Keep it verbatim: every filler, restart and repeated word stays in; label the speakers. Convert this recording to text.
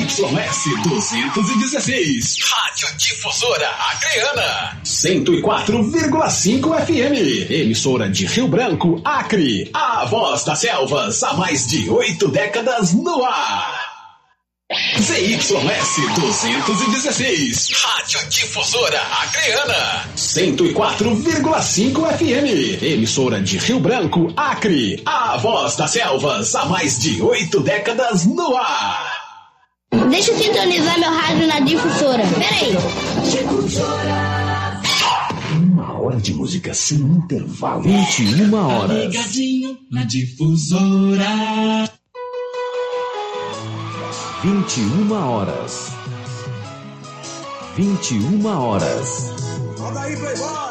Speaker 1: Y S duzentos e dezesseis. Rádio Difusora Acreana. cento e quatro vírgula cinco F M. Emissora de Rio Branco, Acre. A voz das selvas há mais de oito décadas no ar. Z Y S duzentos e dezesseis. Rádio Difusora Acreana. cento e quatro vírgula cinco F M. Emissora de Rio Branco, Acre. A voz das selvas há mais de oito décadas no ar.
Speaker 2: Deixa eu sintonizar meu rádio na Difusora. Peraí.
Speaker 1: Uma hora de música sem intervalo. vinte e uma horas.
Speaker 3: Ligadinho na Difusora.
Speaker 4: vinte e uma horas. vinte e uma horas.
Speaker 5: Roda aí, Playboy!